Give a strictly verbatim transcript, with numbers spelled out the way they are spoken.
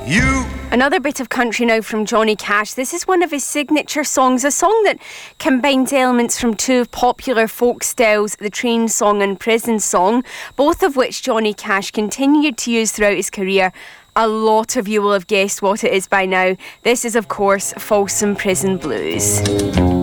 You. Another bit of country now from Johnny Cash. This is one of his signature songs, a song that combines elements from two popular folk styles, the train song and prison song, both of which Johnny Cash continued to use throughout his career. A lot of you will have guessed what it is by now. This is, of course, Folsom Prison Blues.